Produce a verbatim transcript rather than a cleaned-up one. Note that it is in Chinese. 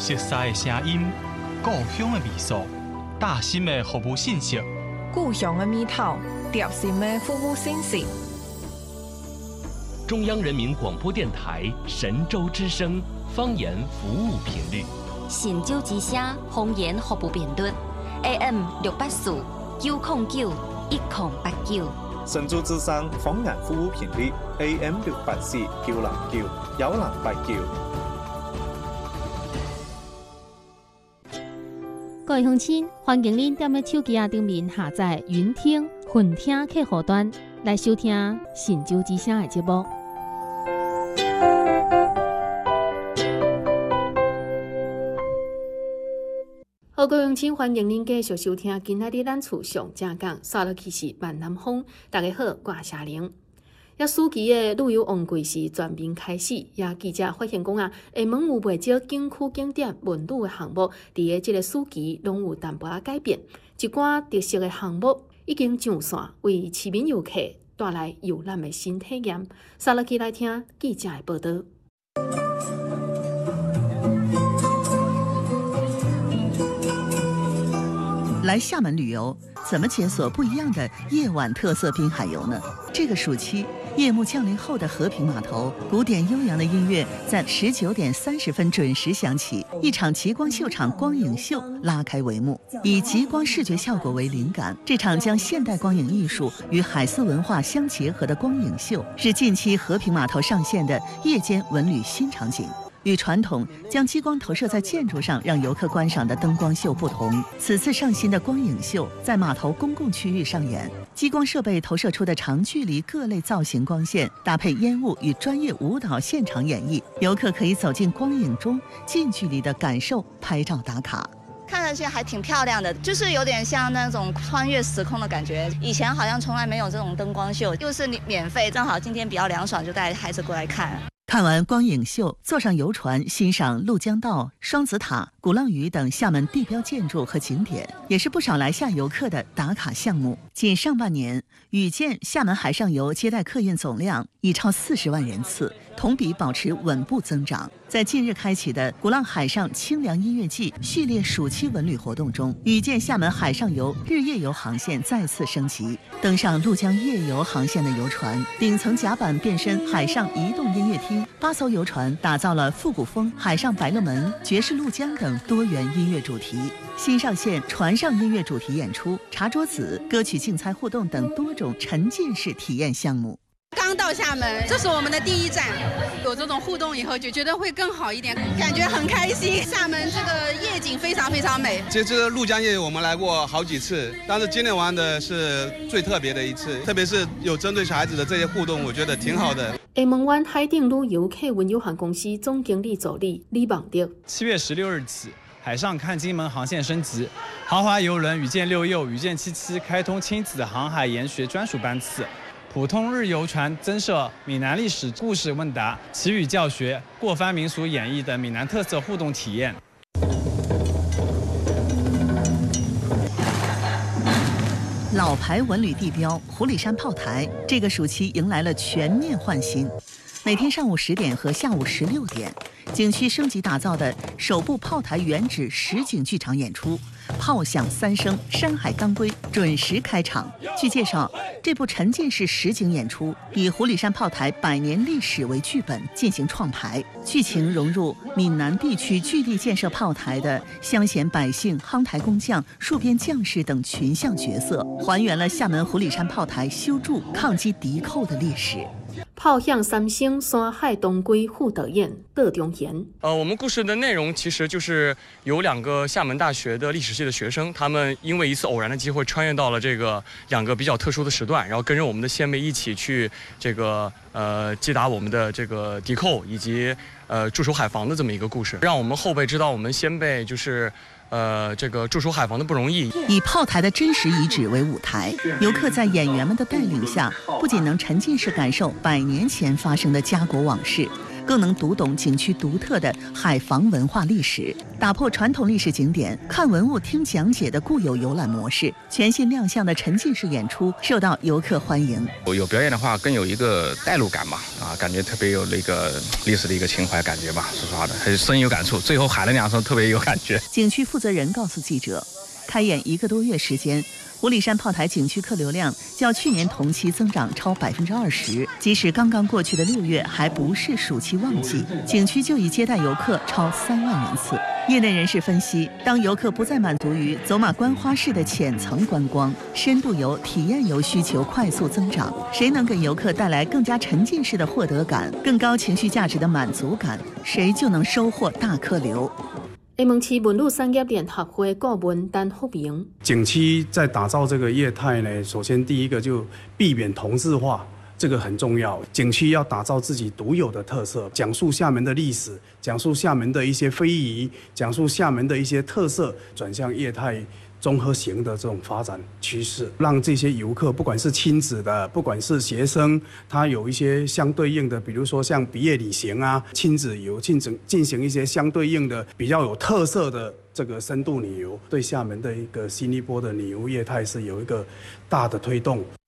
熟悉的声音，故乡的味素，大心的服务信息， 故乡的味道，贴心的服务信息。 中央人民广播电台神州之声方言服务频率， 神州之声方言服务频率 A M 六八四九零九一零八九。 神州之声方言服务频率 A M 六八四九零九一零八九。 各位乡亲，欢迎您踮咧手机啊顶面下载云听、混听客户端来收听神州之声的节目。好，各位乡亲，欢迎您继续收听今仔日咱厝上正讲，刷落去是万南风。大家好，我是夏玲。也暑期的旅游旺季是全面开始，也记者发现讲啊，厦门有不少景区景点文旅的项目，伫个即个暑期拢有淡薄仔改变。一寡特色的项目已经上线，为市民游客带来游览的新体验。刷落去来听记者的报道。 来厦门旅游，怎么解锁不一样的夜晚特色滨海游呢？这个暑期，夜幕降临后的和平码头，古典悠扬的音乐在十九点三十分准时响起，一场极光秀场光影秀拉开帷幕。以极光视觉效果为灵感，这场将现代光影艺术与海丝文化相结合的光影秀，是近期和平码头上线的夜间文旅新场景。与传统将激光投射在建筑上让游客观赏的灯光秀不同，此次上新的光影秀在码头公共区域上演，激光设备投射出的长距离各类造型光线，搭配烟雾与专业舞蹈现场演绎，游客可以走进光影中，近距离的感受拍照打卡。 看上去还挺漂亮的，就是有点像那种穿越时空的感觉。以前好像从来没有这种灯光秀，又是免费，正好今天比较凉爽，就带孩子过来看。 看完光影秀，坐上游船欣赏鹭江道、双子塔、鼓浪屿等厦门地标建筑和景点，也是不少来厦游客的打卡项目。仅上半年，宇建厦门海上游接待客运总量已超四十万人次，同比保持稳步增长。在近日开启的鼓浪海上清凉音乐季序列暑期文旅活动中，宇建厦门海上游日夜游航线再次升级，登上鹭江夜游航线的游船，顶层甲板变身海上移动音乐厅，八艘游船打造了复古风、海上百乐门、爵士鹭江等多元音乐主题。新上线船上音乐主题演出、茶桌子、歌曲竞猜互动等多种沉浸式体验项目。 刚到厦门，这是我们的第一站，有这种互动以后就觉得会更好一点，感觉很开心。厦门这个夜景非常非常美。 其实鹭江夜我们来过好几次，但是今年玩的是最特别的一次，特别是有针对小孩子的这些互动，我觉得挺好的。 厦门湾海顶旅游客运有限公司总经理助理李望德， 七月十六日起，海上看金门航线升级，豪华邮轮宇舰六幼、宇舰七七开通亲子航海研学专属班次。普通日游船增设闽南历史故事问答、祈语教学、过番民俗演绎等闽南特色互动体验。 老牌文旅地标湖里山炮台，这个暑期迎来了全面换新。每天上午十点和下午十六点，景区升级打造的首部炮台原址实景剧场演出，炮响三声，山海当归准时开场。据介绍，这部沉浸式实景演出以湖里山炮台百年历史为剧本进行创排，剧情融入闽南地区据地建设炮台的乡闲百姓、夯台工匠、戍边将士等群像角色，还原了厦门湖里山炮台修筑抗击敌寇的历史。 炮响三声，山海当归副导演窦中贤。 呃，我们故事的内容其实就是有两个厦门大学的历史系的学生，他们因为一次偶然的机会穿越到了这个两个比较特殊的时段，然后跟着我们的先辈一起去这个呃击打我们的这个敌寇以及呃驻守海防的这么一个故事，让我们后辈知道我们先辈就是。呃，这个驻守海防的不容易。 以炮台的真实遗址为舞台，游客在演员们的带领下，不仅能沉浸式感受百年前发生的家国往事， 更能读懂景区独特的海防文化历史，打破传统历史景点看文物听讲解的固有游览模式。全新亮相的沉浸式演出受到游客欢迎。 有表演的话，更有一个代入感嘛，啊，感觉特别有那个历史的一个情怀感觉吧，说实话的，还是深有感触。最后喊了两声，特别有感觉。 景区负责人告诉记者，开演一个多月时间，五里山炮台景区客流量较去年同期增长超百分之二十。即使刚刚过去的六月还不是暑期旺季，景区就已接待游客超三万人次。业内人士分析，当游客不再满足于走马观花式的浅层观光，深度游、体验游需求快速增长，谁能给游客带来更加沉浸式的获得感、更高情绪价值的满足感，谁就能收获大客流。 厦门市文旅产业联合会顾问陈福明， 景区在打造这个业态呢，首先第一个就避免同质化，这个很重要。景区要打造自己独有的特色，讲述厦门的历史，讲述厦门的一些非遗，讲述厦门的一些特色，转向业态综合型的这种发展趋势，让这些游客，不管是亲子的，不管是学生，他有一些相对应的，比如说像毕业旅行啊、亲子游，进行进行一些相对应的比较有特色的这个深度旅游，对厦门的一个新一波的旅游业态是有一个大的推动。